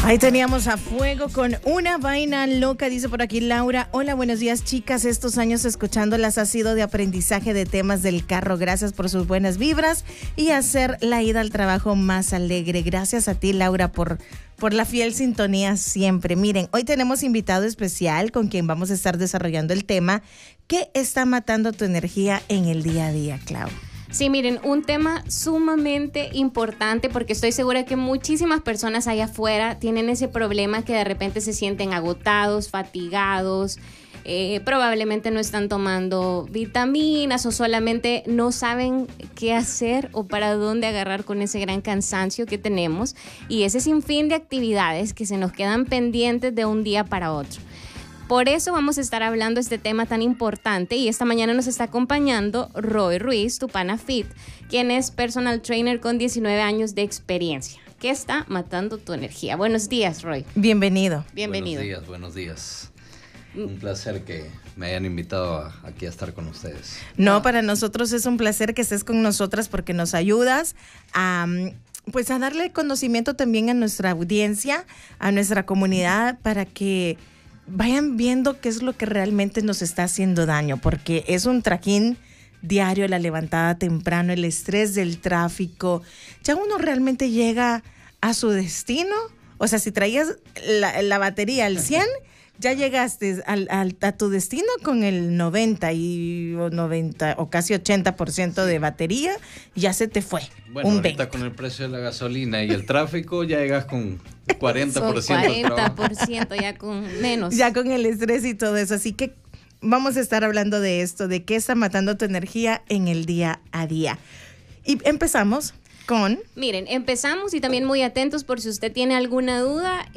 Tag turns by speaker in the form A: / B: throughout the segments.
A: Ahí teníamos a Fuego con Una Vaina Loca, dice por aquí Laura. Hola, buenos días, chicas. Estos años escuchándolas ha sido de aprendizaje de temas del carro. Gracias por sus buenas vibras y hacer la ida al trabajo más alegre. Gracias a ti, Laura, por la fiel sintonía siempre. Miren, hoy tenemos invitado especial con quien vamos a estar desarrollando el tema ¿qué está matando tu energía en el día a día, Clau?
B: Sí, miren, un tema sumamente importante porque estoy segura que muchísimas personas allá afuera tienen ese problema que de repente se sienten agotados, fatigados, probablemente no están tomando vitaminas o solamente no saben qué hacer o para dónde agarrar con ese gran cansancio que tenemos y ese sinfín de actividades que se nos quedan pendientes de un día para otro. Por eso vamos a estar hablando de este tema tan importante y esta mañana nos está acompañando Roy Ruiz, tu pana fit, quien es personal trainer con 19 años de experiencia. ¿Qué está matando tu energía? Buenos días, Roy.
A: Bienvenido.
B: Bienvenido.
C: Buenos días. Un placer que me hayan invitado aquí a estar con ustedes.
A: No, para nosotros es un placer que estés con nosotras porque nos ayudas a darle conocimiento también a nuestra audiencia, a nuestra comunidad, para que vayan viendo qué es lo que realmente nos está haciendo daño, porque es un trajín diario, la levantada temprano, el estrés del tráfico. Ya uno realmente llega a su destino. O sea, si traías la batería al 100, ya llegaste a tu destino con el 90 o casi 80% de batería, ya se te fue.
C: Bueno,
A: un
C: ahorita
A: 20.
C: con el precio de la gasolina y el tráfico ya llegas con 40%.
B: Son 40%, ya con menos.
A: Ya con el estrés y todo eso. Así que vamos a estar hablando de esto, de qué está matando tu energía en el día a día. Y empezamos con...
B: Miren, empezamos y también muy atentos por si usted tiene alguna duda,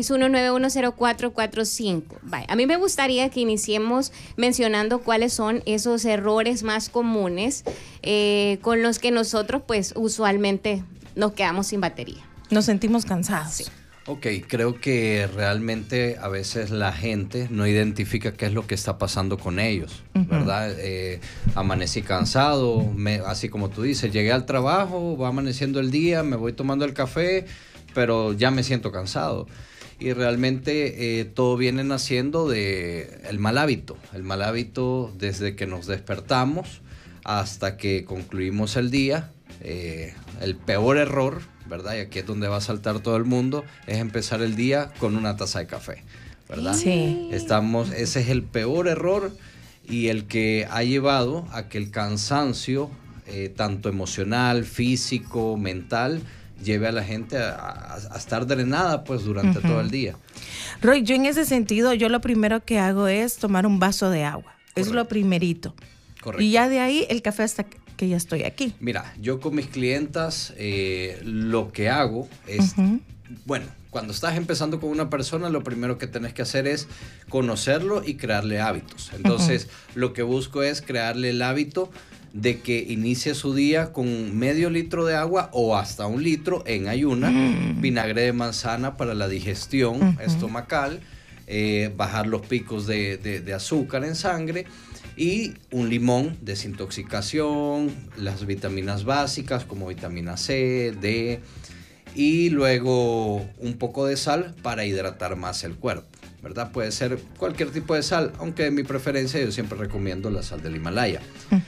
B: 61910445. Vale, a mí me gustaría que iniciemos mencionando cuáles son esos errores más comunes con los que nosotros pues usualmente nos quedamos sin batería.
A: Nos sentimos cansados.
B: Sí.
C: Ok, creo que realmente a veces la gente no identifica qué es lo que está pasando con ellos, ¿verdad? Amanecí cansado, así como tú dices, llegué al trabajo, va amaneciendo el día, me voy tomando el café, pero ya me siento cansado. Y realmente todo viene naciendo de el mal hábito desde que nos despertamos hasta que concluimos el día. El peor error, ¿verdad? Y aquí es donde va a saltar todo el mundo, es empezar el día con una taza de café, ¿verdad?
A: Sí.
C: Ese es el peor error y el que ha llevado a que el cansancio, tanto emocional, físico, mental, lleve a la gente a estar drenada pues durante todo el día.
A: Roy, yo en ese sentido, yo lo primero que hago es tomar un vaso de agua. Correcto. Es lo primerito.
C: Correcto.
A: Y ya de ahí el café hasta que ya estoy aquí.
C: Mira, yo con mis clientas lo que hago es, bueno, cuando estás empezando con una persona, lo primero que tenés que hacer es conocerlo y crearle hábitos. Entonces, lo que busco es crearle el hábito de que inicie su día con medio litro de agua o hasta 1 litro en ayuna, vinagre de manzana para la digestión estomacal, bajar los picos de azúcar en sangre, y un limón, desintoxicación, las vitaminas básicas como vitamina C, D, y luego un poco de sal para hidratar más el cuerpo, ¿verdad? Puede ser cualquier tipo de sal, aunque de mi preferencia yo siempre recomiendo la sal del Himalaya.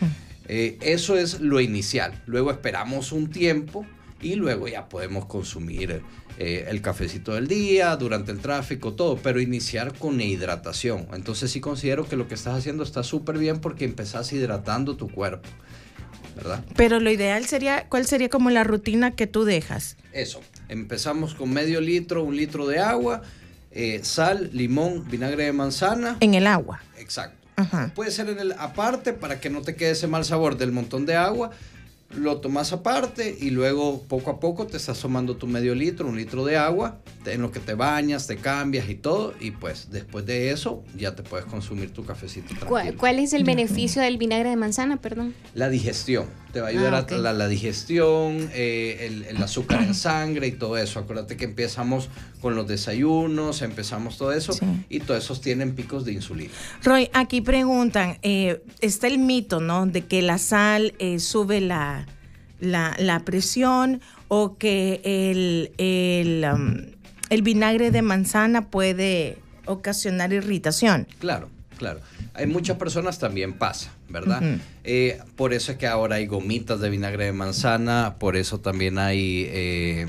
C: Eso es lo inicial. Luego esperamos un tiempo y luego ya podemos consumir el cafecito del día, durante el tráfico, todo, pero iniciar con hidratación. Entonces sí considero que lo que estás haciendo está súper bien porque empezás hidratando tu cuerpo, ¿verdad?
A: Pero lo ideal sería, ¿cuál sería como la rutina que tú dejas?
C: Eso, empezamos con medio litro, 1 litro de agua, sal, limón, vinagre de manzana.
A: En el agua.
C: Exacto.
A: Ajá.
C: Puede ser aparte para que no te quede ese mal sabor del montón de agua. Lo tomas aparte y luego poco a poco te estás tomando tu medio litro, 1 litro de agua, en lo que te bañas, te cambias y todo, y pues después de eso ya te puedes consumir tu cafecito tranquilo.
B: ¿Cuál es el beneficio del vinagre de manzana, perdón?
C: La digestión, te va a ayudar
B: okay.
C: a la digestión, el azúcar en sangre y todo eso. Acuérdate que empezamos con los desayunos, empezamos todo eso, sí. Y todos esos tienen picos de insulina.
A: Roy, aquí preguntan, está el mito, ¿no? De que la sal sube la presión o que el vinagre de manzana puede ocasionar irritación.
C: Claro. Hay muchas personas también pasa, ¿verdad? Por eso es que ahora hay gomitas de vinagre de manzana, por eso también hay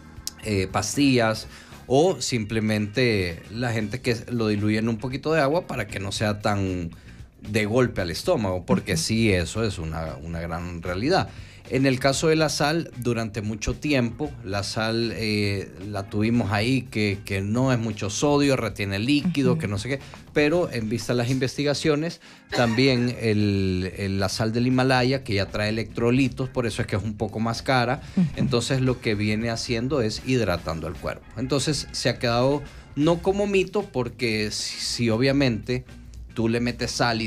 C: pastillas, o simplemente la gente que lo diluye en un poquito de agua para que no sea tan de golpe al estómago, porque sí, eso es una gran realidad. En el caso de la sal, durante mucho tiempo, la sal la tuvimos ahí, que no es mucho sodio, retiene líquido, que no sé qué, pero en vista de las investigaciones, también la sal del Himalaya, que ya trae electrolitos, por eso es que es un poco más cara, entonces lo que viene haciendo es hidratando el cuerpo. Entonces se ha quedado no como mito, porque si obviamente tú le metes sal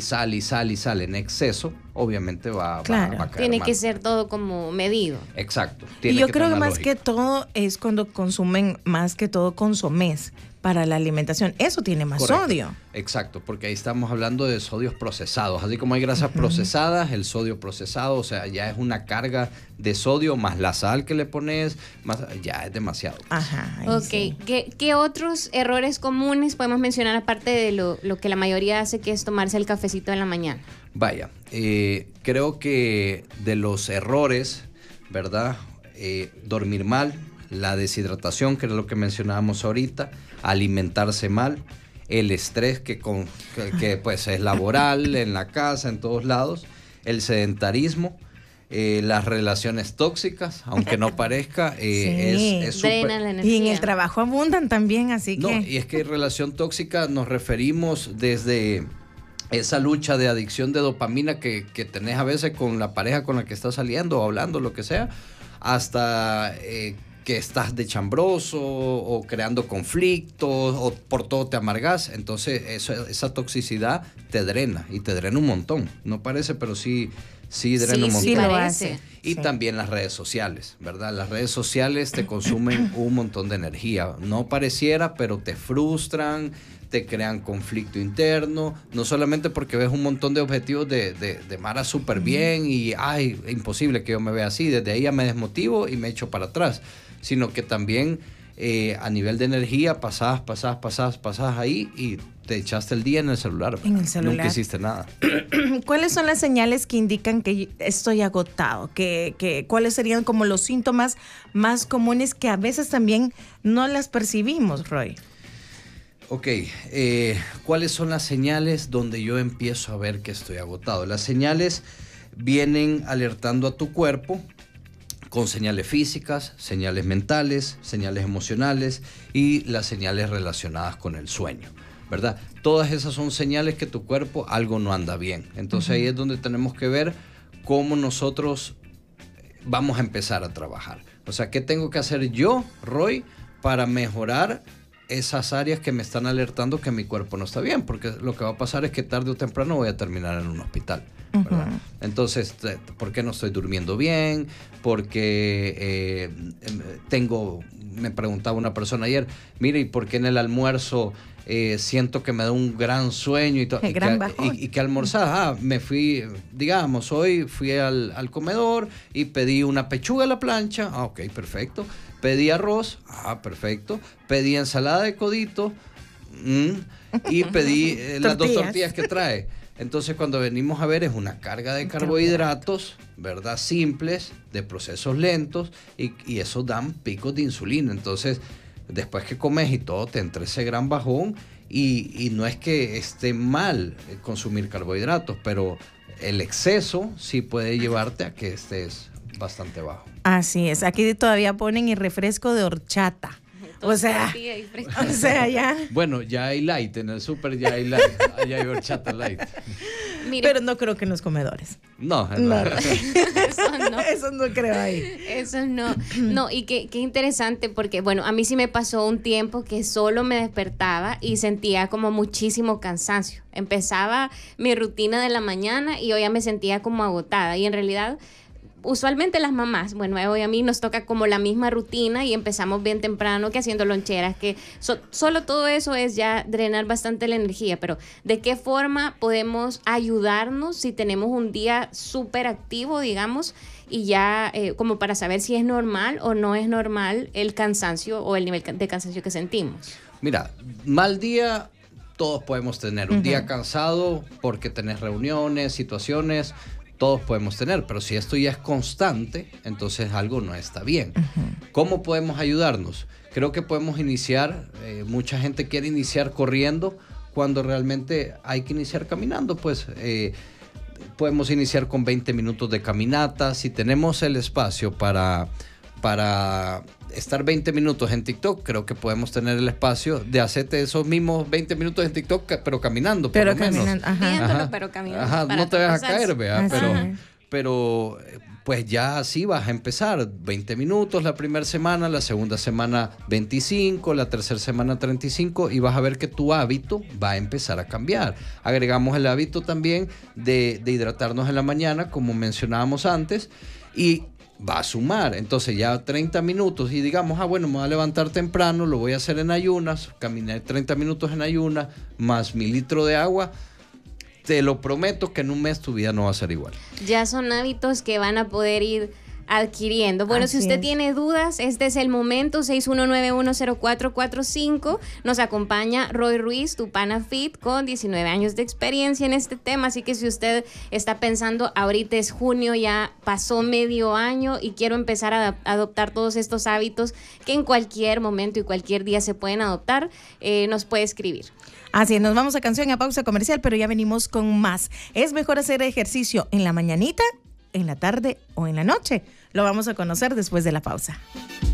C: en exceso, obviamente va a caer
B: Tiene
C: mal.
B: que ser todo como medido.
C: Exacto.
A: Y yo creo que más que todo es cuando consumen más que todo consomés para la alimentación. Eso tiene más sodio.
C: Exacto, porque ahí estamos hablando de sodios procesados. Así como hay grasas procesadas, el sodio procesado, o sea, ya es una carga de sodio más la sal que le pones, ya es demasiado.
A: Ajá.
B: Ok,
A: Sí.
B: ¿Qué otros errores comunes podemos mencionar aparte de lo que la mayoría hace, que es tomarse el cafecito en la mañana?
C: Vaya, creo que de los errores, ¿verdad? Dormir mal, la deshidratación, que es lo que mencionábamos ahorita, alimentarse mal, el estrés que pues es laboral, en la casa, en todos lados, el sedentarismo, las relaciones tóxicas, aunque no parezca, es súper...
B: Drenan la energía.
A: Y en el trabajo abundan también, así que...
C: No, y es que relación tóxica nos referimos desde esa lucha de adicción de dopamina que tenés a veces con la pareja con la que estás saliendo o hablando, lo que sea, hasta que estás de chambroso o creando conflictos o por todo te amargas. Entonces esa toxicidad te drena y te drena un montón. No parece, pero sí drena un montón.
A: Sí lo hace.
C: Y también las redes sociales, ¿verdad? Las redes sociales te consumen un montón de energía. No pareciera, pero te frustran, te crean conflicto interno, no solamente porque ves un montón de objetivos de Mara súper bien y, ay, imposible que yo me vea así, desde ahí ya me desmotivo y me echo para atrás, sino que también a nivel de energía pasás ahí y te echaste el día en el celular. ¿verdad?
A: En el celular.
C: Nunca hiciste nada.
A: ¿Cuáles son las señales que indican que estoy agotado? ¿Cuáles serían como los síntomas más comunes que a veces también no las percibimos, Roy?
C: Ok, ¿cuáles son las señales donde yo empiezo a ver que estoy agotado? Las señales vienen alertando a tu cuerpo con señales físicas, señales mentales, señales emocionales y las señales relacionadas con el sueño, ¿verdad? Todas esas son señales que tu cuerpo algo no anda bien. Entonces ahí es donde tenemos que ver cómo nosotros vamos a empezar a trabajar. O sea, ¿qué tengo que hacer yo, Roy, para mejorar esas áreas que me están alertando que mi cuerpo no está bien? Porque lo que va a pasar es que tarde o temprano voy a terminar en un hospital, ¿verdad? Entonces, ¿por qué no estoy durmiendo bien? Porque me preguntaba una persona ayer, mire, ¿y por qué en el almuerzo siento que me da un gran sueño? ¿Y qué almorzás? Me fui, digamos, hoy fui al comedor y pedí una pechuga a la plancha. Ok, perfecto. Pedí arroz, perfecto. Pedí ensalada de codito y pedí las 2 tortillas que trae. Entonces, cuando venimos a ver, es una carga de carbohidratos, ¿verdad? Simples, de procesos lentos, y eso dan picos de insulina. Entonces, después que comes y todo, te entra ese gran bajón, y no es que esté mal consumir carbohidratos, pero el exceso sí puede llevarte a que estés bastante bajo.
A: Así es, aquí todavía ponen el refresco de horchata. O sea, ya.
C: Bueno, ya hay light, en el súper ya hay light, ya hay horchata light.
B: Mire,
A: pero no creo que en los comedores.
C: No.
B: Eso no.
A: Eso no creo ahí.
B: Eso no. No, y qué interesante, porque bueno, a mí sí me pasó un tiempo que solo me despertaba y sentía como muchísimo cansancio. Empezaba mi rutina de la mañana y yo ya me sentía como agotada, y en realidad usualmente las mamás, bueno, Evo y a mí nos toca como la misma rutina y empezamos bien temprano, que haciendo loncheras, que solo todo eso es ya drenar bastante la energía, pero ¿de qué forma podemos ayudarnos si tenemos un día súper activo, digamos, y ya como para saber si es normal o no es normal el cansancio o el nivel de cansancio que sentimos?
C: Mira, mal día todos podemos tener, un día cansado porque tenés reuniones, situaciones, todos podemos tener, pero si esto ya es constante, entonces algo no está bien. ¿Cómo podemos ayudarnos? Creo que podemos iniciar, mucha gente quiere iniciar corriendo cuando realmente hay que iniciar caminando, pues podemos iniciar con 20 minutos de caminata. Si tenemos el espacio para estar 20 minutos en TikTok, creo que podemos tener el espacio de hacerte esos mismos 20 minutos en TikTok, pero caminando, por lo menos.
B: Viéndolo, pero caminando.
C: No te vas a caer, vea, pero pues ya así vas a empezar 20 minutos la primera semana, la segunda semana 25, la tercera semana 35 y vas a ver que tu hábito va a empezar a cambiar. Agregamos el hábito también de hidratarnos en la mañana, como mencionábamos antes, y va a sumar. Entonces ya 30 minutos y digamos, bueno, me voy a levantar temprano, lo voy a hacer en ayunas, caminar 30 minutos en ayunas, más 1,000 litros de agua. Te lo prometo que en un mes tu vida no va a ser igual.
B: Ya son hábitos que van a poder ir adquiriendo. Bueno, si usted tiene dudas, este es el momento, 61910445. Nos acompaña Roy Ruiz, tu pana fit, con 19 años de experiencia en este tema, así que si usted está pensando, ahorita es junio, ya pasó medio año y quiero empezar a adoptar todos estos hábitos que en cualquier momento y cualquier día se pueden adoptar, nos puede escribir.
A: Así es, nos vamos a canción, a pausa comercial, pero ya venimos con más. ¿Es mejor hacer ejercicio en la mañanita, en la tarde o en la noche? Lo vamos a conocer después de la pausa.